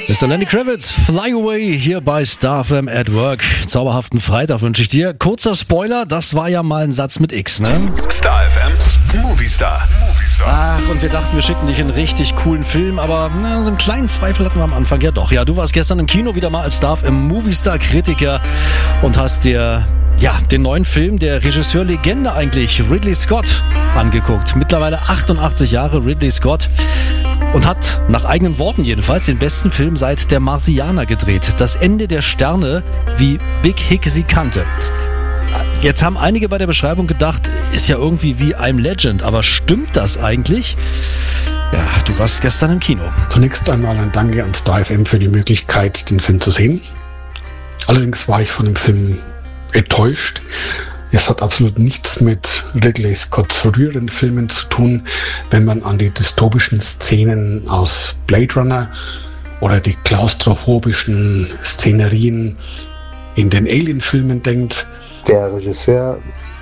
Mr. Lenny Kravitz, Fly Away hier bei Star FM at Work. Zauberhaften Freitag wünsche ich dir. Kurzer Spoiler, das war ja mal ein Satz mit X, ne? Star FM, Movie Star. Ach, und wir dachten, wir schicken dich einen richtig coolen Film, aber so einen kleinen Zweifel hatten wir am Anfang. Ja doch, ja, du warst gestern im Kino wieder mal als Star FM Movie Star Kritiker und hast dir den neuen Film der Regisseur-Legende eigentlich, Ridley Scott, angeguckt. Mittlerweile 88 Jahre Ridley Scott. Und hat, nach eigenen Worten jedenfalls, den besten Film seit Der Marsianer gedreht. Das Ende der Sterne, wie Big Hick sie kannte. Jetzt haben einige bei der Beschreibung gedacht, ist ja irgendwie wie I'm Legend. Aber stimmt das eigentlich? Ja, du warst gestern im Kino. Zunächst einmal ein Danke an Star FM für die Möglichkeit, den Film zu sehen. Allerdings war ich von dem Film enttäuscht. Es hat absolut nichts mit Ridley Scotts früheren Filmen zu tun, wenn man an die dystopischen Szenen aus Blade Runner oder die klaustrophobischen Szenerien in den Alien-Filmen denkt. Der Regisseur,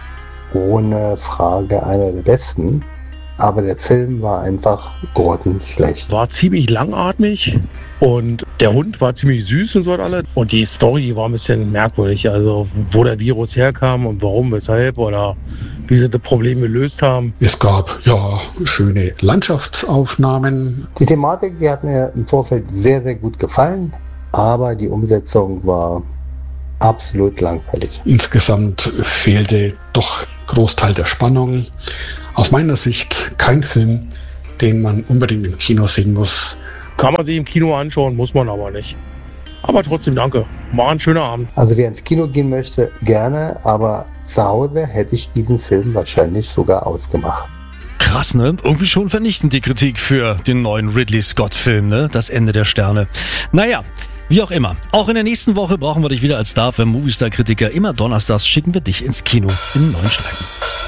ohne Frage einer der besten, aber der Film war einfach grottenschlecht. War ziemlich langatmig und der Hund war ziemlich süß und so was alles. Und die Story war ein bisschen merkwürdig, also wo der Virus herkam und warum, weshalb oder wie sie das Problem gelöst haben. Es gab schöne Landschaftsaufnahmen. Die Thematik, die hat mir im Vorfeld sehr, sehr gut gefallen, aber die Umsetzung war absolut langweilig. Insgesamt fehlte doch ein Großteil der Spannung. Aus meiner Sicht kein Film, den man unbedingt im Kino sehen muss. Kann man sich im Kino anschauen, muss man aber nicht. Aber trotzdem danke. War ein schöner Abend. Also wer ins Kino gehen möchte, gerne, aber zu Hause hätte ich diesen Film wahrscheinlich sogar ausgemacht. Krass, ne? Irgendwie schon vernichtend die Kritik für den neuen Ridley Scott-Film, ne? Das Ende der Sterne. Naja, wie auch immer. Auch in der nächsten Woche brauchen wir dich wieder als Star FM Movie Star Kritiker. Immer donnerstags schicken wir dich ins Kino in neuen Streifen.